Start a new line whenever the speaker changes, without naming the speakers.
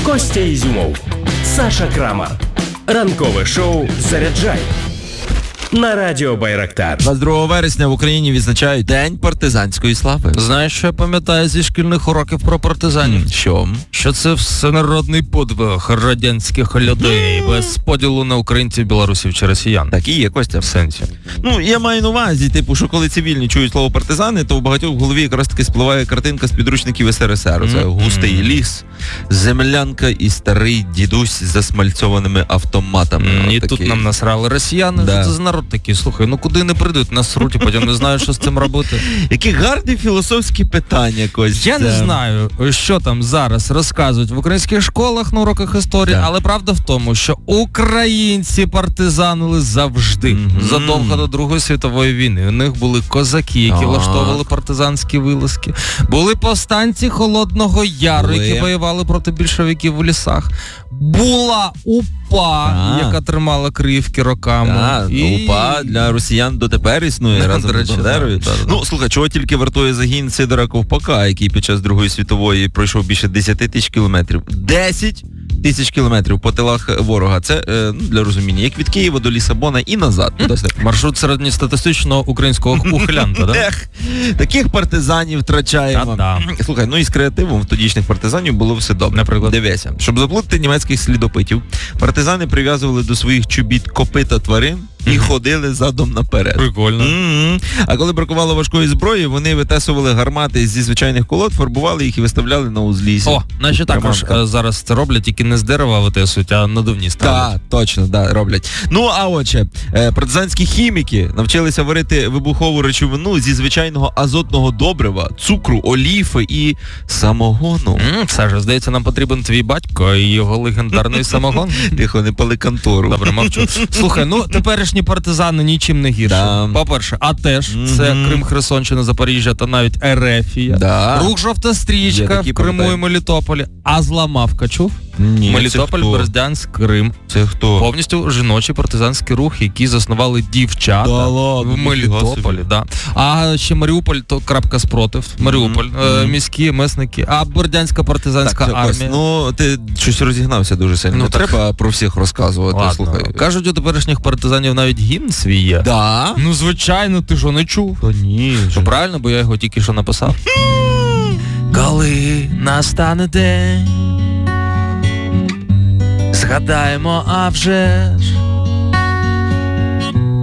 Костя Ізюмов, Саша Крамар. Ранкове шоу «Заряджай» на радіо Байрактар.
22 вересня в Україні відзначають День партизанської слави.
Знаєш, що я пам'ятаю зі шкільних уроків про партизанів?
Що?
Що це всенародний подвиг радянських людей без поділу на українців, білорусів чи росіян.
Так і є, Костя.
В сенсі.
Ну, я маю на увазі, що коли цивільні чують слово партизани, то в багатьох в голові якраз таки спливає картинка з підручників СРСР. Це густий ліс, землянка і старий дідусь з засмальцьованими автоматами.
І тут нам насрали росіяни.
Да.
Це за народ такий, слухай, ну куди не прийдуть, насруть, і потім не знають, що з цим робити.
Які гарні філософські питання, Костя.
Я не знаю, що там зараз розказують в українських школах на уроках історії, але правда в тому, що українці партизанили завжди, задовго до Другої світової війни. У них були козаки, які влаштовували партизанські вилазки. Були повстанці Холодного Яру, які воювали проти більшовиків в лісах. Була УПА, яка тримала Криївки роками.
УПА для росіян дотепер існує разом з Бандерою. Ну, слухай, чого тільки вартує загін Сидора Ковпака, який під час Другої світової пройшов більше 10 тисяч кілометрів. 10 тисяч кілометрів по тилах ворога. Це, для розуміння, як від Києва до Лісабона і назад.
Маршрут середньостатистичного українського ухилянта, да?
Таких партизанів втрачаємо. Слухай, ну і з креативом в тодішніх партизанів було все добре.
Наприклад?
Дивися, щоб заплутати німецьких слідопитів, партизани прив'язували до своїх чобіт копита тварин і ходили задом наперед.
Прикольно.
А коли бракувало важкої зброї, вони витесували гармати зі звичайних колод, фарбували їх і виставляли на узліссі.
О, наші також зараз це роблять, тільки не з дерева витесують, а надувні ставлять.
Так, точно, роблять. Ну, а отже, партизанські хіміки навчилися варити вибухову речовину зі звичайного азотного добрива, цукру, оліфи і самогону.
Саша, здається, нам потрібен твій батько і його легендарний самогон.
Тихо, не пали контору.
Добре, мовчу. Слухай, ну теперішні партизани нічим не гірші.
Да.
По-перше, АТЕШ, це Крим, Херсонщина, Запоріжжя та навіть Ерефія.
Да.
Рух Жовта стрічка в Криму і Мелітополі. А Зламавка чув?
Ні,
Мелітополь, Бердянськ, Крим.
Це хто?
Повністю жіночий партизанський рух, який заснували дівчата в Мелітополі. Да. А ще Маріуполь, то крапка спротив. Маріуполь, міські месники. А Бердянська партизанська армія.
Ну, ти щось розігнався дуже сильно.
Ну,
не треба про всіх розказувати.
Ладно.
Слухай.
Кажуть, у теперішніх партизанів навіть гімн свій є.
Да?
Ну, звичайно, ти що, не чув?
То ні.
Ну, правильно, бо я його тільки що написав. Коли настане день, згадаємо, а вже ж